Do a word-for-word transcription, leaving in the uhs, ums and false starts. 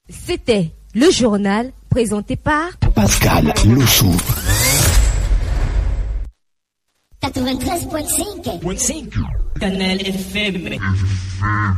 C'était le journal présenté par Pascal Lossou. quatre-vingt-treize virgule cinq. Canal F M.